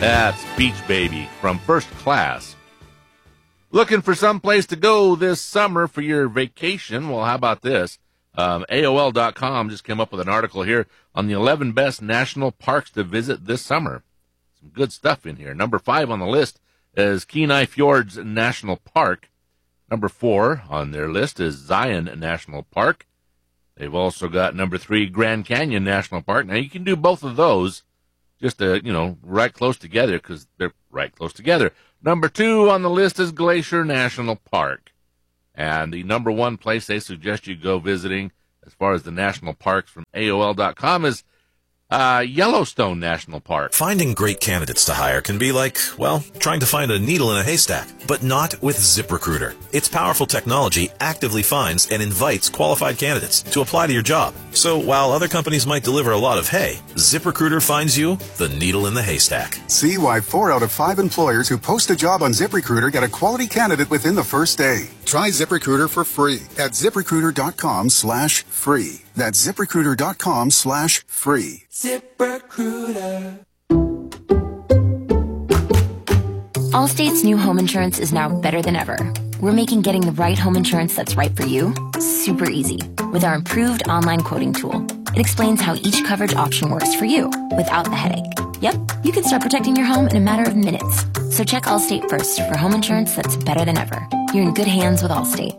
That's Beach Baby from First Class. Looking for some place to go this summer for your vacation? Well, how about this? AOL.com just came up with an article here on the 11 best national parks to visit this summer. Some good stuff in here. Number 5 on the list is Kenai Fjords National Park. Number 4 on their list is Zion National Park. They've also got number 3, Grand Canyon National Park. Now, you can do both of those just right close together because they're right close together. Number 2 on the list is Glacier National Park. And the number 1 place they suggest you go visiting as far as the national parks from AOL.com is Yellowstone National Park. Finding great candidates to hire can be like, well, trying to find a needle in a haystack, but not with ZipRecruiter. Its powerful technology actively finds and invites qualified candidates to apply to your job. So while other companies might deliver a lot of hay, ZipRecruiter finds you the needle in the haystack. See why 4 out of 5 employers who post a job on ZipRecruiter get a quality candidate within the first day. Try ZipRecruiter for free at ZipRecruiter.com/free. That's ZipRecruiter.com/free. ZipRecruiter. Allstate's new home insurance is now better than ever. We're making getting the right home insurance that's right for you super easy with our improved online quoting tool. It explains how each coverage option works for you without the headache. Yep, you can start protecting your home in a matter of minutes. So check Allstate first for home insurance that's better than ever. You're in good hands with Allstate.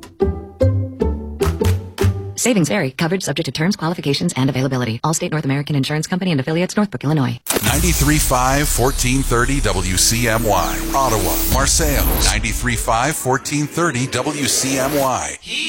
Savings vary. Coverage subject to terms, qualifications, and availability. Allstate North American Insurance Company and affiliates, Northbrook, Illinois. 93.5, 1430 WCMY. Ottawa, Marseille. 93.5, 1430 WCMY.